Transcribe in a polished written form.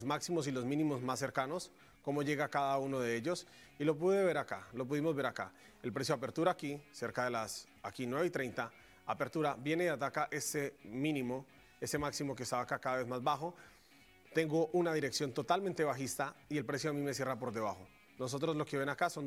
máximos y los mínimos más cercanos, cómo llega cada uno de ellos, y lo pudimos ver acá. El precio de apertura aquí, cerca de las 9:30, apertura viene y ataca ese mínimo, ese máximo que estaba acá cada vez más bajo. Tengo una dirección totalmente bajista y el precio a mí me cierra por debajo. Nosotros lo que ven acá son